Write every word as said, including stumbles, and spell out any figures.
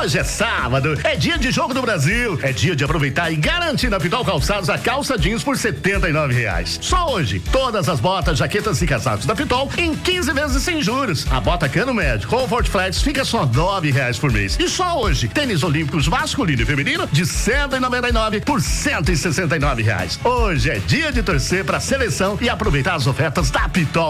Hoje é sábado, é dia de jogo do Brasil, é dia de aproveitar e garantir na Pitol Calçados a calça jeans por setenta e nove reais. Só hoje, todas as botas, jaquetas e casacos da Pitol em quinze vezes sem juros. A bota cano médio Comfort Flex fica só nove reais por mês. E só hoje, tênis olímpicos masculino e feminino de cento e noventa e nove por cento e sessenta e nove reais. Hoje é dia de torcer pra seleção e aproveitar as ofertas da Pitol